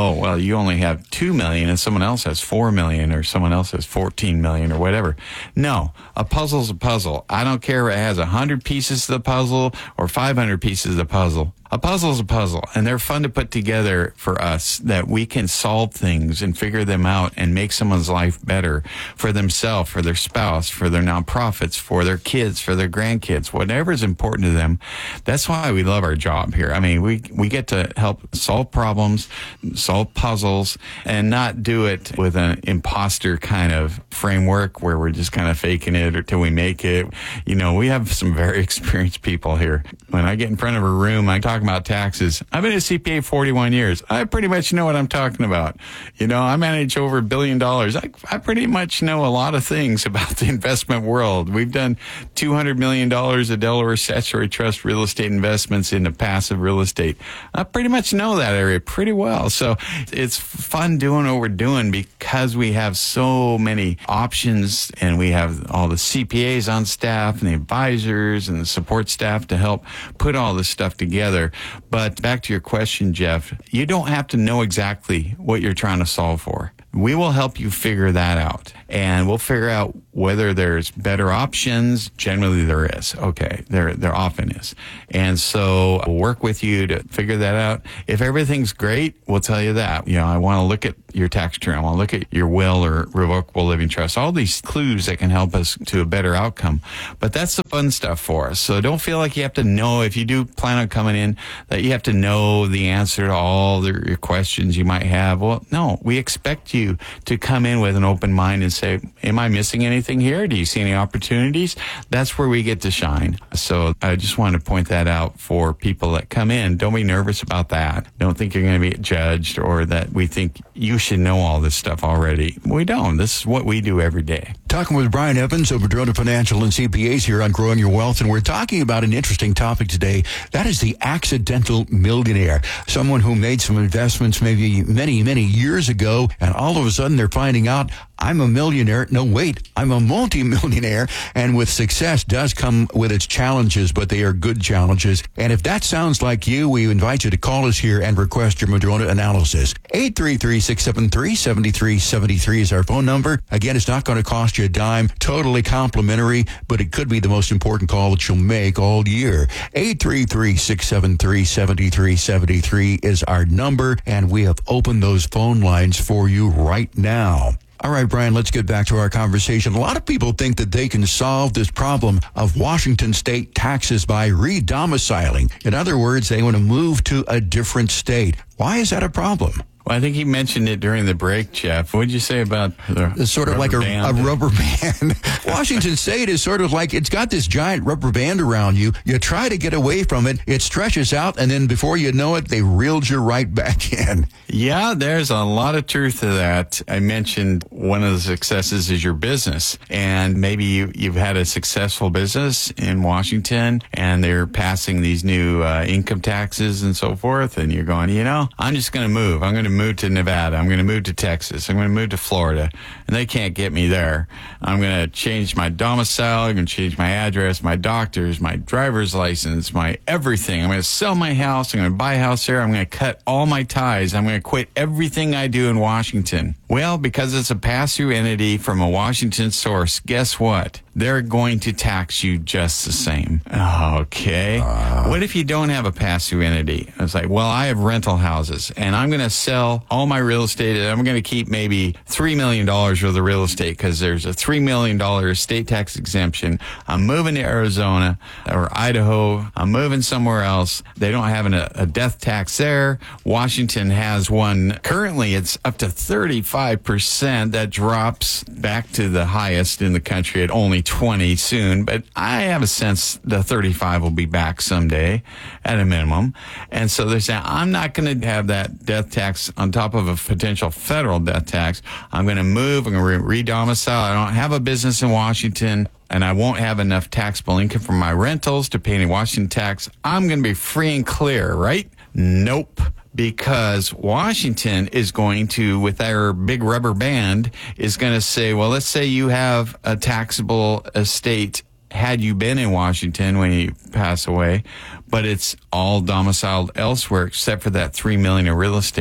oh, well, you only have two million and someone else has four million or someone else has fourteen million or whatever. No, a puzzle's a puzzle. I don't care if it has one hundred pieces to the puzzle or five hundred pieces of the puzzle. A puzzle's a puzzle, and they're fun to put together for us, that we can solve things and figure them out and make someone's life better for themselves, for their spouse, for their nonprofits, for their kids, for their grandkids, whatever is important to them. That's why we love our job here. I mean, we, we get to help solve problems, solve puzzles, and not do it with an imposter kind of framework where we're just kind of faking it until we make it. You know, we have some very experienced people here. When I get in front of a room, I talk about taxes. I've been a C P A forty-one years. I pretty much know what I'm talking about. You know, I manage over a billion dollars. I, I pretty much know a lot of things about the investment world. We've done two hundred million dollars of Delaware statutory trust real estate investments into passive real estate. I pretty much know that area pretty well. So it's fun doing what we're doing because we have so many options, and we have all the C P As on staff and the advisors and the support staff to help put all this stuff together. But back to your question, Jeff, you don't have to know exactly what you're trying to solve for. We will help you figure that out, and we'll figure out whether there's better options. Generally, there is. Okay, there there often is. And so we'll work with you to figure that out. If everything's great, we'll tell you that. You know, I want to look at your tax return. I want to look at your will or revocable living trust. All these clues that can help us to a better outcome. But that's the fun stuff for us. So don't feel like you have to know, if you do plan on coming in, that you have to know the answer to all the your questions you might have. Well, no, we expect you to come in with an open mind and say, am I missing anything here? Do you see any opportunities? That's where we get to shine. So I just wanted to point that out for people that come in. Don't be nervous about that. Don't think you're going to be judged or that we think you should know all this stuff already. We don't. This is what we do every day. Talking with Brian Evans of Madrona Financial and C P As here on Growing Your Wealth, and we're talking about an interesting topic today. That is the accidental millionaire. Someone who made some investments maybe many, many years ago, and all of a sudden they're finding out, I'm a millionaire. No, wait, I'm a multi-millionaire. And with success does come with its challenges, but they are good challenges. And if that sounds like you, we invite you to call us here and request your Madrona analysis. eight three three, six seven three, seven three seven three is our phone number. Again, it's not going to cost you a dime, totally complimentary, but it could be the most important call that you'll make all year. eight three three, six seven three, seven three seven three is our number, and we have opened those phone lines for you right now. All right, Brian, let's get back to our conversation. A lot of people think that they can solve this problem of Washington state taxes by re-domiciling. In other words, they want to move to a different state. Why is that a problem? Well, I think he mentioned it during the break, Jeff. What did you say about the It's sort of like a, a rubber band. Washington State is sort of like, it's got this giant rubber band around you. You try to get away from it. It stretches out, and then before you know it, they reeled you right back in. Yeah, there's a lot of truth to that. I mentioned one of the successes is your business. And maybe you, you've had a successful business in Washington, and they're passing these new uh, income taxes and so forth. And you're going, you know, I'm just going to move. I'm going to move to Nevada. I'm going to move to Texas. I'm going to move to Florida, and they can't get me there. I'm going to change my domicile. I'm going to change my address, my doctors, my driver's license, my everything. I'm going to sell my house. I'm going to buy a house there. I'm going to cut all my ties. I'm going to quit everything I do in Washington. Well, because it's a pass-through entity from a Washington source, guess what? They're going to tax you just the same. Okay. Uh, what if you don't have a pass-through entity? It's like, well, I have rental houses, and I'm going to sell all my real estate, and I'm going to keep maybe three million dollars worth of real estate because there's a three million dollars state tax exemption. I'm moving to Arizona or Idaho. I'm moving somewhere else. They don't have an, a death tax there. Washington has one. Currently, it's up to thirty-five percent. That drops back to the highest in the country at only twenty soon, but I have a sense the thirty-five will be back someday at a minimum. And so they're saying, I'm not going to have that death tax on top of a potential federal death tax. I'm going to move. I'm going to re-domicile. I don't have a business in Washington, and I won't have enough taxable income from my rentals to pay any Washington tax. I'm going to be free and clear, right? Nope. Because Washington is going to, with their big rubber band, is going to say, well, let's say you have a taxable estate had you been in Washington when you pass away, but it's all domiciled elsewhere except for that three million dollars in real estate.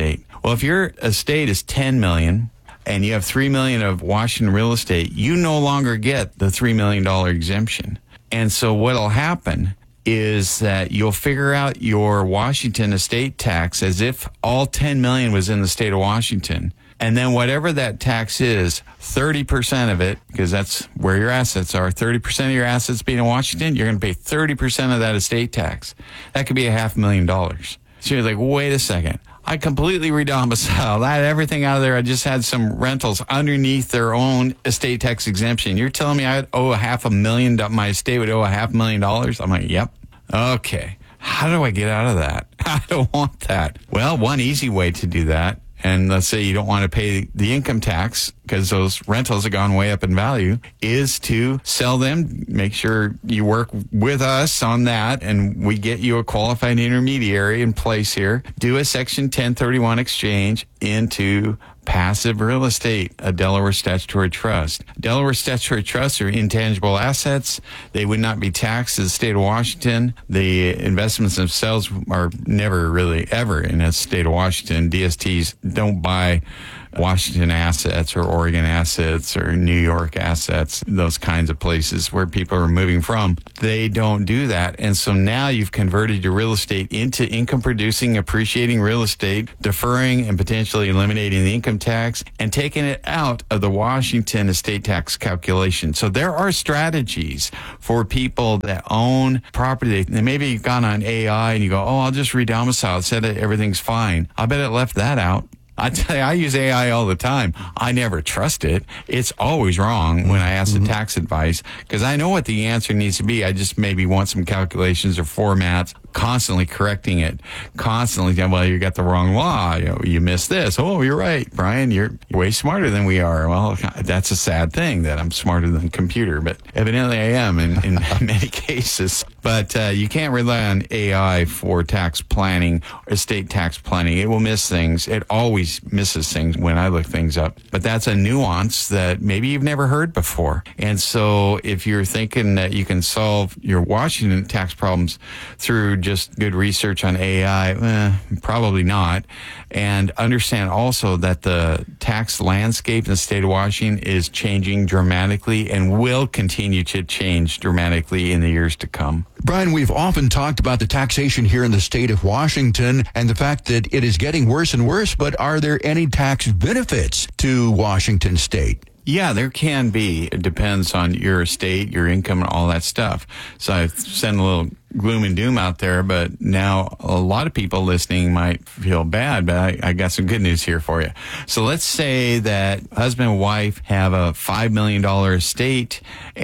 Well, if your estate is ten million dollars and you have three million dollars of Washington real estate, you no longer get the three million dollars exemption. And so what'll happen is that you'll figure out your Washington estate tax as if all ten million dollars was in the state of Washington. And then whatever that tax is, thirty percent of it, because that's where your assets are, thirty percent of your assets being in Washington, you're going to pay thirty percent of that estate tax. That could be a half million dollars. So you're like, wait a second. I completely redomiciled. I had everything out of there. I just had some rentals underneath their own estate tax exemption. You're telling me I owe a half a million, my estate would owe a half million dollars? I'm like, yep. Okay. How do I get out of that? I don't want that. Well, one easy way to do that, and let's say you don't want to pay the income tax because those rentals have gone way up in value, is to sell them. Make sure you work with us on that, and we get you a qualified intermediary in place here. Do a Section ten thirty-one exchange into passive real estate, a Delaware statutory trust. Delaware statutory trusts are intangible assets. They would not be taxed in the state of Washington. The investments themselves are never really ever in the state of Washington. D S Ts don't buy Washington assets or Oregon assets or New York assets, those kinds of places where people are moving from. They don't do that. And so now you've converted your real estate into income producing, appreciating real estate, deferring and potentially eliminating the income tax and taking it out of the Washington estate tax calculation. So there are strategies for people that own property. They maybe you've gone on A I and you go, oh, I'll just redomicile. It said that everything's fine. I bet it left that out. I tell you, I use A I all the time. I never trust it. It's always wrong when I ask mm-hmm. the tax advice because I know what the answer needs to be. I just maybe want some calculations or formats, constantly correcting it, constantly saying, well, you got the wrong law. You know, you missed this. Oh, you're right, Brian. You're way smarter than we are. Well, that's a sad thing that I'm smarter than a computer, but evidently I am in, in many cases. But uh, you can't rely on A I for tax planning, estate tax planning. It will miss things. It always misses things when I look things up. But that's a nuance that maybe you've never heard before. And so if you're thinking that you can solve your Washington tax problems through just good research on A I, eh, probably not. And understand also that the tax landscape in the state of Washington is changing dramatically and will continue to change dramatically in the years to come. Brian, we've often talked about the taxation here in the state of Washington and the fact that it is getting worse and worse, but are there any tax benefits to Washington state? Yeah, there can be. It depends on your estate, your income, and all that stuff. So I send a little gloom and doom out there, but now a lot of people listening might feel bad, but I, I got some good news here for you. So let's say that husband and wife have a five million dollars estate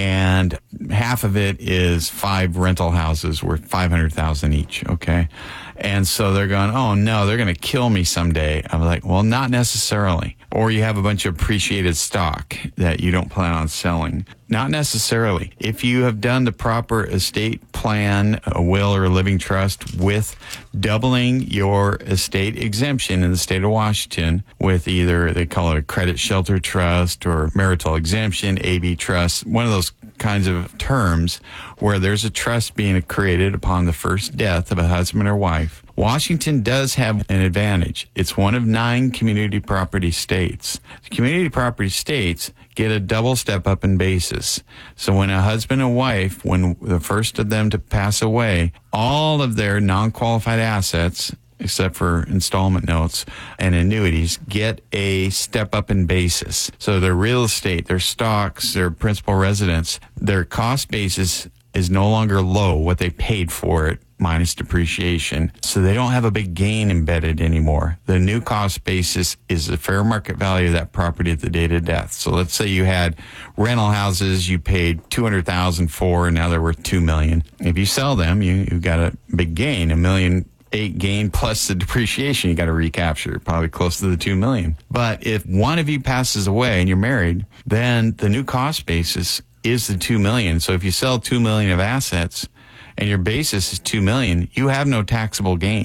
and half of it is five rental houses worth five hundred thousand dollars each, okay? And so they're going, oh no, they're going to kill me someday. I'm like, well, not necessarily. Or you have a bunch of appreciated stock that you don't plan on selling. Not necessarily. If you have done the proper estate plan, a will or a living trust with doubling your estate exemption in the state of Washington with either, they call it a credit shelter trust or marital exemption, A B trust, one of those kinds of terms where there's a trust being created upon the first death of a husband or wife. Washington does have an advantage. It's one of nine community property states. Community property states get a double step up in basis. So when a husband and wife, when the first of them to pass away, all of their non-qualified assets, except for installment notes and annuities, get a step up in basis. So their real estate, their stocks, their principal residence, their cost basis is no longer low, what they paid for it, minus depreciation. So they don't have a big gain embedded anymore. The new cost basis is the fair market value of that property at the date of death. So let's say you had rental houses you paid two hundred thousand dollars for, and now they're worth two million dollars. If you sell them, you, you've got a big gain, a million eight gain plus the depreciation you got to recapture, probably close to the two million. But if one of you passes away and you're married, then the new cost basis is the two million. So if you sell two million of assets and your basis is two million, you have no taxable gain.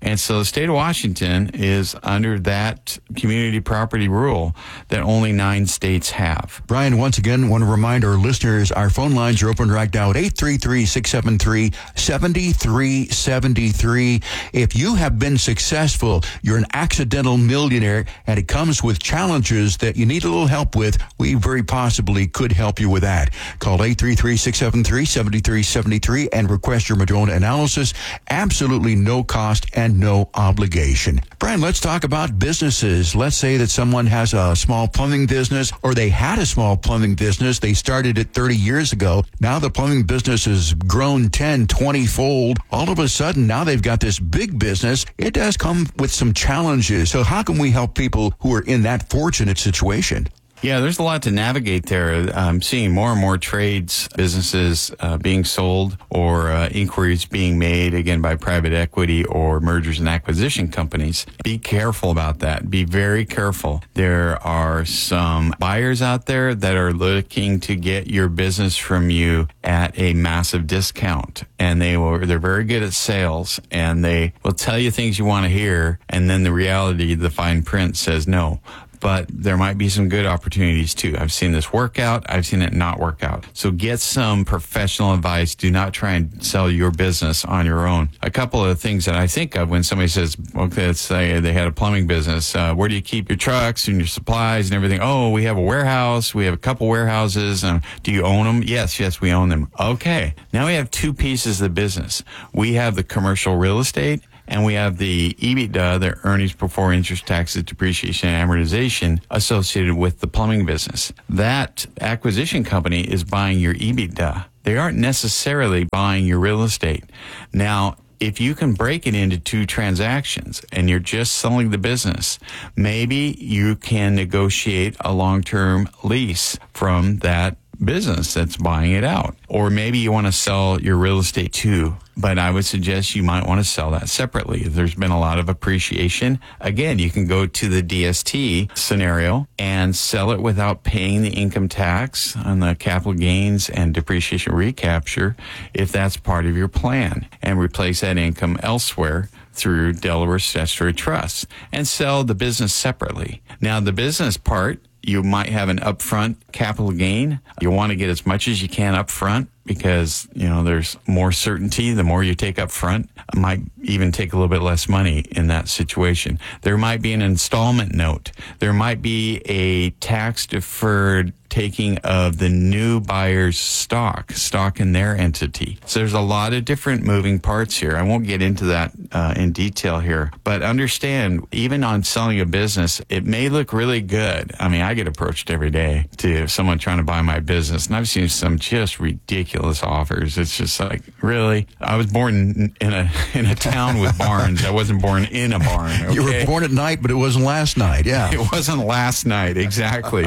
And so the state of Washington is under that community property rule that only nine states have. Brian, once again, want to remind our listeners, our phone lines are open right now at eight three three, six seven three, seven three seven three. If you have been successful, you're an accidental millionaire, and it comes with challenges that you need a little help with, we very possibly could help you with that. Call eight three three, six seven three, seven three seven three and request your Madrona analysis. Absolutely no cost and no obligation. Brian, let's talk about businesses. Let's say that someone has a small plumbing business, or they had a small plumbing business. They started it thirty years ago. Now the plumbing business has grown ten, twenty fold. All of a sudden, now they've got this big business. It does come with some challenges. So how can we help people who are in that fortunate situation? Yeah, there's a lot to navigate there. I'm seeing more and more trades, businesses uh, being sold, or uh, inquiries being made, again, by private equity or mergers and acquisition companies. Be careful about that. Be very careful. There are some buyers out there that are looking to get your business from you at a massive discount. And they will, they're very good at sales, and they will tell you things you want to hear, and then the reality, the fine print says no. But there might be some good opportunities too. I've seen this work out. I've seen it not work out. So get some professional advice. Do not try and sell your business on your own. A couple of things that I think of when somebody says, okay, let's say they had a plumbing business. Uh, where do you keep your trucks and your supplies and everything? Oh, we have a warehouse. We have a couple warehouses. Um, do you own them? Yes, yes, we own them. Okay. Now we have two pieces of the business. We have the commercial real estate, and we have the EBITDA, the earnings before interest, taxes, depreciation, and amortization associated with the plumbing business. That acquisition company is buying your EBITDA. They aren't necessarily buying your real estate. Now, if you can break it into two transactions and you're just selling the business, maybe you can negotiate a long-term lease from that business that's buying it out. Or maybe you want to sell your real estate too, but I would suggest you might want to sell that separately. If there's been a lot of appreciation, again, you can go to the D S T scenario and sell it without paying the income tax on the capital gains and depreciation recapture if that's part of your plan, and replace that income elsewhere through Delaware statutory trusts and sell the business separately. Now, the business part, you might have an upfront capital gain. You want to get as much as you can upfront because, you know, there's more certainty. The more you take upfront, it might even take a little bit less money in that situation. There might be an installment note. There might be a tax deferred taking of the new buyer's stock, stock in their entity. So there's a lot of different moving parts here. I won't get into that uh, in detail here, but understand, even on selling a business, it may look really good. I mean, I get approached every day to someone trying to buy my business, and I've seen some just ridiculous offers. It's just like, really? I was born in a in a town with barns. I wasn't born in a barn. Okay? You were born at night, but it wasn't last night. Yeah. It wasn't last night, exactly.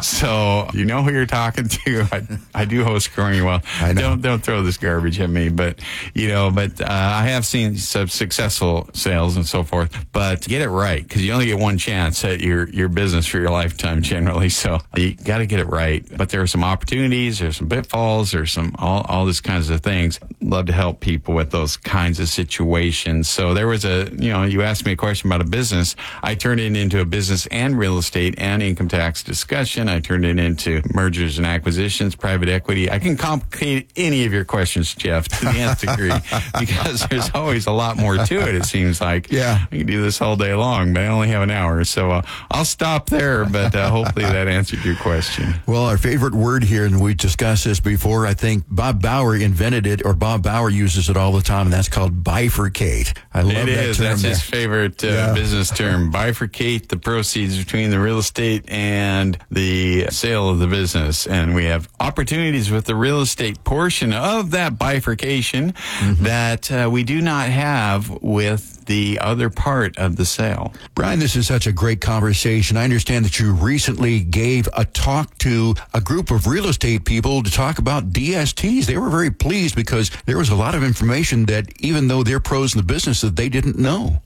So you know who you're talking to. I, I do host Growing Well. I know. Don't don't throw this garbage at me, but you know, but uh, I have seen some successful sales and so forth. But get it right, because you only get one chance at your your business for your lifetime generally. So you got to get it right. But there are some opportunities, there's some pitfalls, there's some all all these kinds of things. Love to help people with those kinds of situations. So there was a, you know, you asked me a question about a business. I turned it into a business and real estate and income tax discussion. I turned it into mergers and acquisitions, private equity. I can complicate any of your questions, Jeff, to the nth degree, because there's always a lot more to it, it seems like. Yeah. I can do this all day long, but I only have an hour. So uh, I'll stop there, but uh, hopefully that answered your question. Well, our favorite word here, and we discussed this before, I think Bob Bauer invented it, or Bob Bauer uses it all the time, and that's called bifurcate. I love it that is. term. That's there. his favorite uh, Yeah. business term. Bifurcate the proceeds between the real estate and the sale of the business. And we have opportunities with the real estate portion of that bifurcation mm-hmm. that uh, we do not have with the other part of the sale. Brian, this is such a great conversation. I understand that you recently gave a talk to a group of real estate people to talk about D S Ts. They were very pleased because there was a lot of information that, even though they're pros in the business, that they didn't know.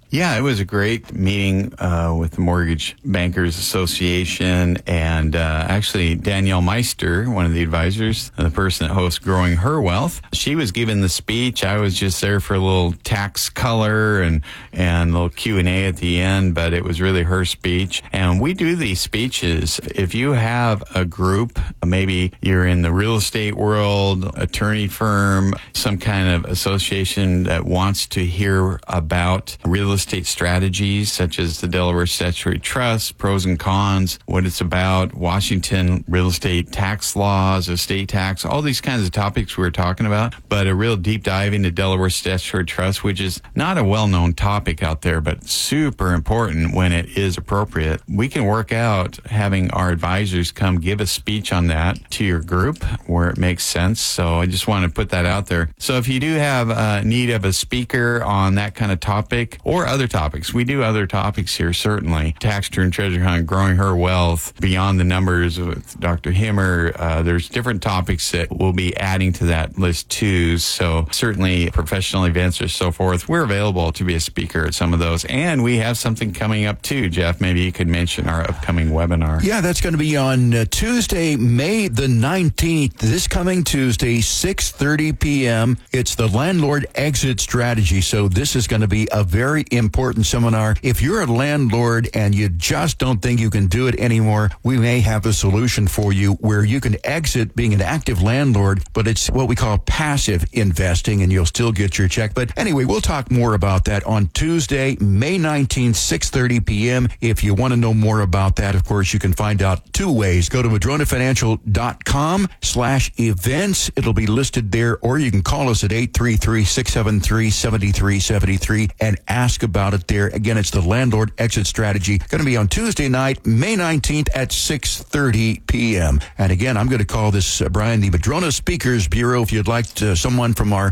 Yeah, it was a great meeting uh, with the Mortgage Bankers Association, and uh, actually Danielle Meister, one of the advisors, the person that hosts Growing Her Wealth, she was giving the speech. I was just there for a little tax color and and a little Q and A at the end, but it was really her speech. And we do these speeches. If you have a group, maybe you're in the real estate world, attorney firm, some kind of association that wants to hear about real estate strategies such as the Delaware Statutory Trust, pros and cons, what it's about, Washington real estate tax laws, estate tax, all these kinds of topics we were talking about, but a real deep dive into Delaware Statutory Trust, which is not a well-known topic out there, but super important when it is appropriate. We can work out having our advisors come give a speech on that to your group where it makes sense. So I just want to put that out there. So if you do have a need of a speaker on that kind of topic or other topics, we do other topics here, certainly. Tax return, treasure hunt, growing her wealth, beyond the numbers with Doctor Himmer. Uh, there's different topics that we'll be adding to that list too. So certainly professional events or so forth, we're available to be a speaker at some of those. And we have something coming up too, Jeff. Maybe you could mention our upcoming webinar. Yeah, that's going to be on uh, Tuesday, May the nineteenth, this coming Tuesday, six thirty p.m. It's the Landlord Exit Strategy. So this is going to be a very important seminar. If you're a landlord and you just don't think you can do it anymore, we may have a solution for you where you can exit being an active landlord, but it's what we call passive investing, and you'll still get your check. But anyway, we'll talk more about that on Tuesday, May nineteenth, six thirty p.m. If you want to know more about that, of course, you can find out two ways. Go to madronafinancial.com slash events. It'll be listed there, or you can call us at eight three three, six seven three, seven three seven three and ask about it there. Again, it's the Landlord Exit Strategy. Going to be on Tuesday night, May nineteenth at six thirty p.m. And again, I'm going to call this, uh, Brian, the Madrona Speakers Bureau. If you'd like to, someone from our